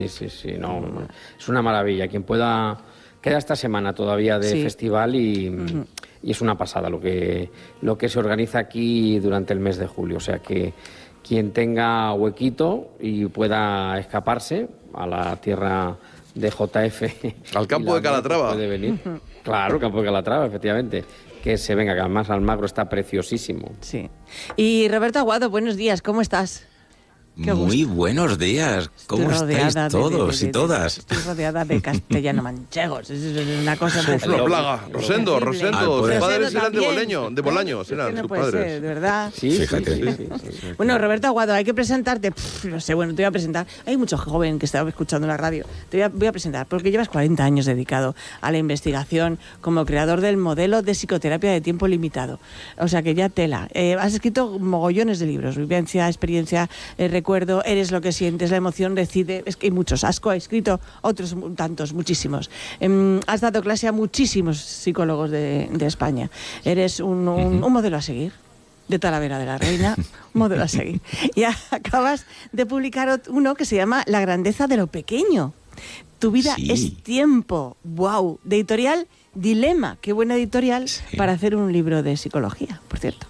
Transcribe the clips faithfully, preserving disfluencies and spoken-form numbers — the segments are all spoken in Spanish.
Sí, sí, sí, no, no, es una maravilla. Quien pueda, queda esta semana todavía de Sí. festival y, Ujú. y es una pasada lo que, lo que se organiza aquí durante el mes de julio. O sea que quien tenga huequito y pueda escaparse a la tierra de J F. Al campo de Calatrava. Puede venir. Claro, campo de Calatrava, efectivamente. Que se venga, que además Almagro está preciosísimo. Sí. Y Roberto Aguado, buenos días, ¿cómo estás? Qué Muy gusto. buenos días. ¿Cómo Estoy estáis rodeada de- todos de- de- de- y todas? Estoy rodeada de castellano manchegos. Es es una cosa Es una plaga. Rosendo, terrible. Rosendo, Al sus poder. padres eran de también. Boleño, de Bolaños, Es que eran no sus puede padres. ser, de verdad. Sí, sí, Fíjate. sí, sí, sí, sí. Bueno, Roberto Aguado, hay que presentarte. Pff, no sé, bueno, te voy a presentar. Hay mucho joven que está escuchando la radio. Te voy a, voy a presentar, porque llevas cuarenta años dedicado a la investigación como creador del modelo de psicoterapia de tiempo limitado. O sea que ya tela. Eh, has escrito mogollones de libros. Vivencia, experiencia, eh, recuerdo, eres lo que sientes, la emoción decide. Es que hay muchos. Has coescrito otros mu- tantos, muchísimos. Em, has dado clase a muchísimos psicólogos de, de España. Eres un, un, un modelo a seguir. De Talavera de la Reina, un modelo a seguir. Y acabas de publicar ot- uno que se llama La grandeza de lo pequeño. Tu vida Sí. es tiempo. ¡Wow! De editorial Dilema. Qué buena editorial Sí. para hacer un libro de psicología, por cierto.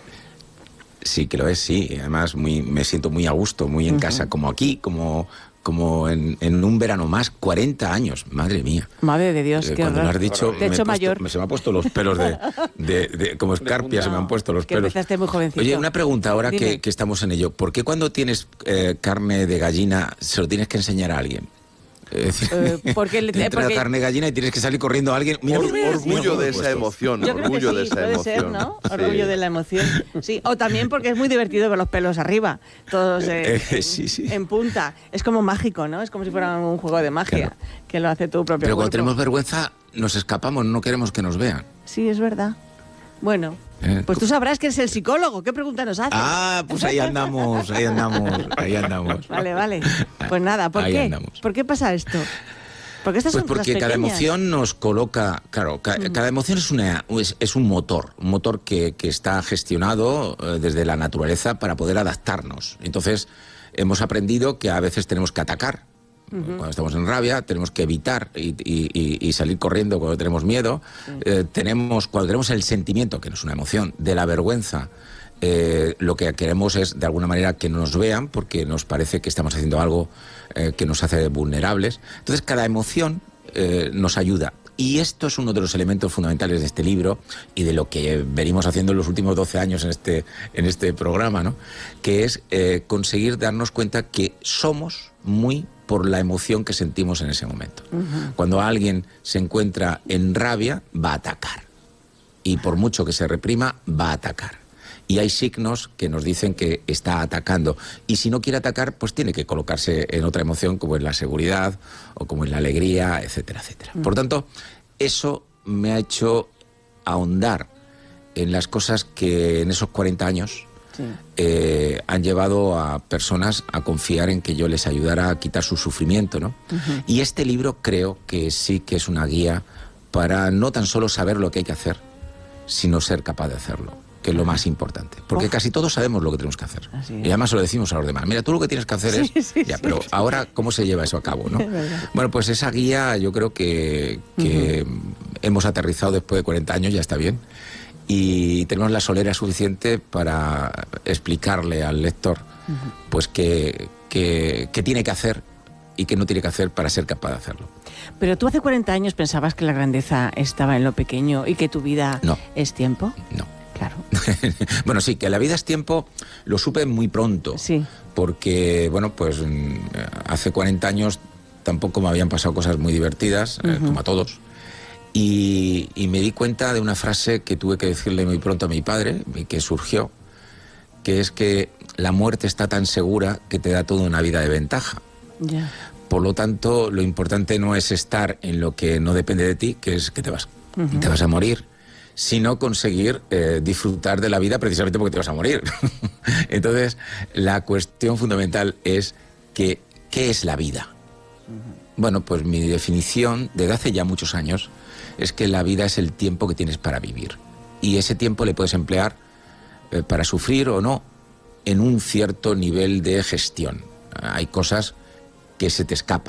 Sí, que lo es, sí. Además, muy, me siento muy a gusto, muy en casa, como aquí, como, como en, en un verano más. cuarenta años, madre mía. Madre de Dios, Eh, qué Cuando me horror. has dicho... Te he me he hecho puesto- mayor. me- se me han puesto los pelos de... de- de- como escarpias se me han puesto los Que pelos. empezaste muy jovencito. Oye, una pregunta ahora Dime. que, que estamos en ello. ¿Por qué cuando tienes eh, carne de gallina se lo tienes que enseñar a alguien? Es decir, Eh, porque le- te entra porque- carne de gallina y tienes que salir corriendo a alguien. Mira, Or- mira, mira, orgullo mira, de pues, esa emoción, Yo creo que orgullo sí, de esa puede emoción. ser, ¿no? Sí. Orgullo de la emoción. Sí, o también porque es muy divertido ver los pelos arriba, todos eh, Eh, sí, sí. en punta. Es como mágico, ¿no? Es como si fuera un juego de magia, Claro. que lo hace tu propio Pero cuando cuerpo. tenemos vergüenza nos escapamos, no queremos que nos vean. Sí, es verdad. Bueno, Eh, pues tú sabrás que eres el psicólogo. ¿Qué pregunta nos haces? Ah, pues ahí andamos, ahí andamos, ahí andamos. Vale, vale. Pues nada, ¿por Ahí qué? andamos. ¿Por qué pasa esto? Porque estas Pues son cosas porque cada pequeñas. emoción nos coloca, claro, ca- cada emoción es, una, es, es un motor, un motor que, que está gestionado eh, desde la naturaleza para poder adaptarnos. Entonces, hemos aprendido que a veces tenemos que atacar. Cuando estamos en rabia, tenemos que evitar y, y- y- y salir corriendo cuando tenemos miedo. Eh, tenemos, cuando tenemos el sentimiento, que no es una emoción, de la vergüenza, eh, lo que queremos es, de alguna manera, que nos vean porque nos parece que estamos haciendo algo eh, que nos hace vulnerables. Entonces, cada emoción eh, nos ayuda. Y esto es uno de los elementos fundamentales de este libro y de lo que venimos haciendo en los últimos doce años en este, en este programa, ¿no? Que es eh, conseguir darnos cuenta que somos muy por la emoción que sentimos en ese momento. Cuando alguien se encuentra en rabia, va a atacar. Y por mucho que se reprima, va a atacar. Y hay signos que nos dicen que está atacando. Y si no quiere atacar, pues tiene que colocarse en otra emoción, como en la seguridad o como en la alegría, etcétera, etcétera. Por tanto, eso me ha hecho ahondar en las cosas que en esos cuarenta años Sí. eh, han llevado a personas a confiar en que yo les ayudara a quitar su sufrimiento, ¿no? Y este libro creo que sí que es una guía para no tan solo saber lo que hay que hacer, sino ser capaz de hacerlo, que es lo más importante. Porque Ojo. casi todos sabemos lo que tenemos que hacer. Así es. Y además se lo decimos a los demás. Mira, tú lo que tienes que hacer Sí, es... sí, ya, sí. pero ahora, ¿cómo se lleva eso a cabo, no? Es verdad. Bueno, pues esa guía yo creo que, que hemos aterrizado después de cuarenta años, ya está bien. Y tenemos la solera suficiente para explicarle al lector pues que, que, que tiene que hacer y que no tiene que hacer para ser capaz de hacerlo. Pero tú hace cuarenta años pensabas que la grandeza estaba en lo pequeño y que tu vida No. es tiempo. No. Claro. Bueno, sí, que la vida es tiempo, lo supe muy pronto. Sí. Porque, bueno, pues mm, hace cuarenta años tampoco me habían pasado cosas muy divertidas, eh, como a todos. Y, y me di cuenta de una frase que tuve que decirle muy pronto a mi padre, y que surgió, que es que la muerte está tan segura que te da toda una vida de ventaja. Ya. Por lo tanto, lo importante no es estar en lo que no depende de ti, que es que te vas, te vas a morir, sino conseguir eh, disfrutar de la vida precisamente porque te vas a morir. Entonces, la cuestión fundamental es que, ¿qué es la vida? Bueno, pues mi definición desde hace ya muchos años es que la vida es el tiempo que tienes para vivir. Y ese tiempo le puedes emplear eh, para sufrir o no en un cierto nivel de gestión. Hay cosas que se te escapan.